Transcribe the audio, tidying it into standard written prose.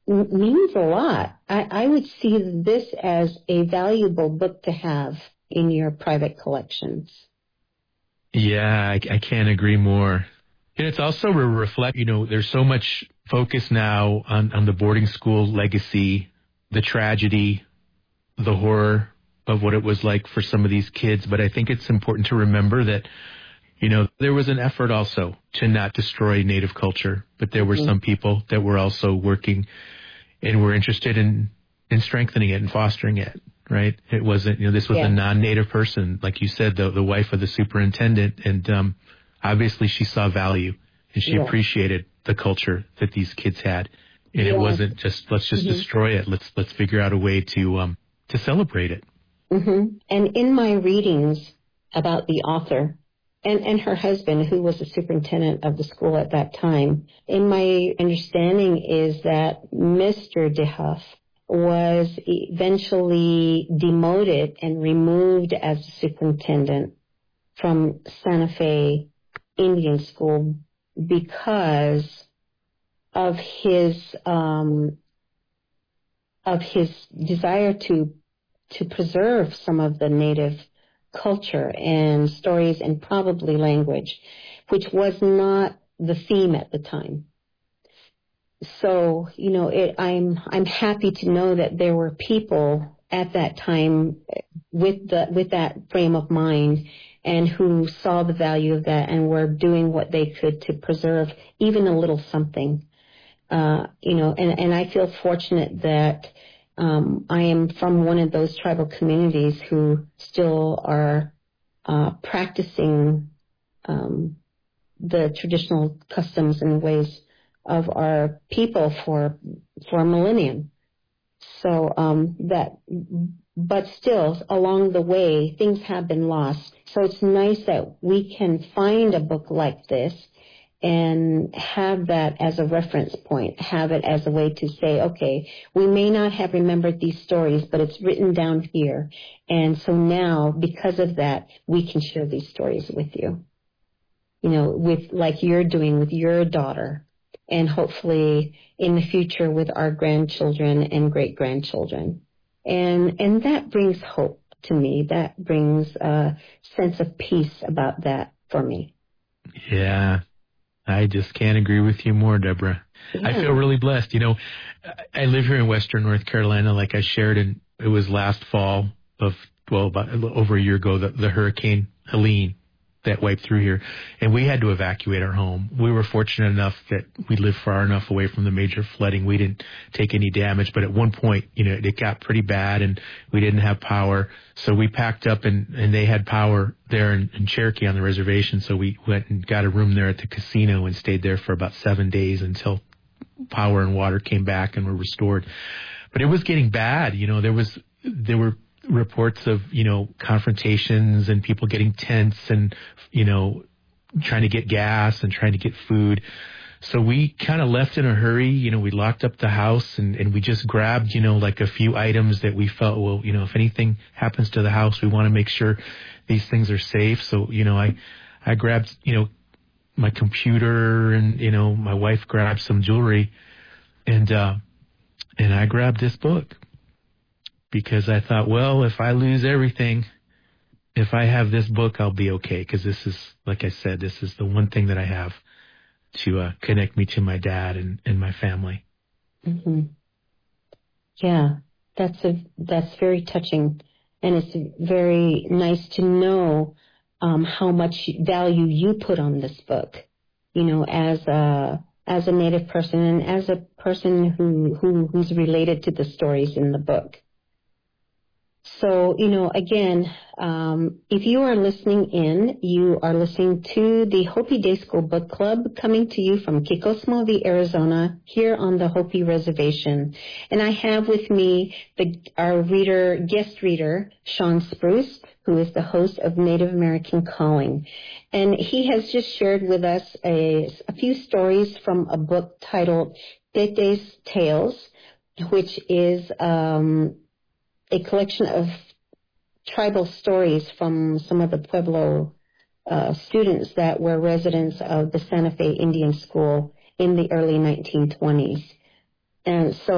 means a lot. I would see this as a valuable book to have in your private collections. Yeah, I can't agree more. And it's also a reflect, there's so much focus now on the boarding school legacy, the tragedy, the horror of what it was like for some of these kids. But I think it's important to remember that, there was an effort also to not destroy Native culture, but there were some people that were also working and were interested in strengthening it and fostering it, right? It wasn't, this was a non-Native person, like you said, the wife of the superintendent, and obviously she saw value and she appreciated the culture that these kids had. And it wasn't just, let's just destroy it. Let's figure out a way to celebrate it. Mm-hmm. And in my readings about the author and her husband, who was the superintendent of the school at that time, in my understanding is that Mr. DeHuff was eventually demoted and removed as the superintendent from Santa Fe Indian School because of his desire to preserve some of the Native culture and stories and probably language, which was not the theme at the time. So, I'm happy to know that there were people at that time with that frame of mind and who saw the value of that and were doing what they could to preserve even a little something. And I feel fortunate that I am from one of those tribal communities who still are practicing the traditional customs and ways of our people for a millennium. So but still, along the way, things have been lost. So it's nice that we can find a book like this and have that as a reference point, have it as a way to say, okay, we may not have remembered these stories, but it's written down here. And so now, because of that, we can share these stories with you, with like you're doing with your daughter, and hopefully in the future with our grandchildren and great-grandchildren. And that brings hope to me. That brings a sense of peace about that for me. Yeah. I just can't agree with you more, Deborah. Yeah. I feel really blessed. I live here in Western North Carolina, like I shared, and it was last fall about over a year ago, the Hurricane Helene that wiped through here, and we had to evacuate our home. We were fortunate enough that we lived far enough away from the major flooding. We didn't take any damage, but at one point, it got pretty bad and we didn't have power. So we packed up and they had power there in Cherokee on the reservation. So we went and got a room there at the casino and stayed there for about 7 days until power and water came back and were restored. But it was getting bad. There were reports of, confrontations and people getting tense and, trying to get gas and trying to get food. So we kind of left in a hurry. We locked up the house and we just grabbed, like a few items that we felt, well, if anything happens to the house, we want to make sure these things are safe. So, I grabbed, my computer and, my wife grabbed some jewelry and I grabbed this book. Because I thought, well, if I lose everything, if I have this book, I'll be okay. Because this is, like I said, this is the one thing that I have to connect me to my dad and my family. Mm-hmm. Yeah, that's very touching, and it's very nice to know how much value you put on this book. As a Native person and as a person who's related to the stories in the book. So, again, if you are listening in, you are listening to the Hopi Day School Book Club coming to you from Kikosmovi, Arizona, here on the Hopi Reservation. And I have with me our guest reader, Sean Spruce, who is the host of Native American Calling. And he has just shared with us a few stories from a book titled Tete's Tales, which is a collection of tribal stories from some of the Pueblo students that were residents of the Santa Fe Indian School in the early 1920s. And so